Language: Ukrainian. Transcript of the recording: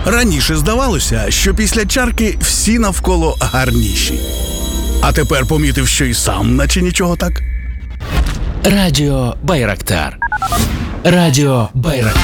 Раніше здавалося, що після чарки всі навколо гарніші. А тепер помітив, що і сам, наче нічого так. Радіо Байрактар. Радіо Байрактар.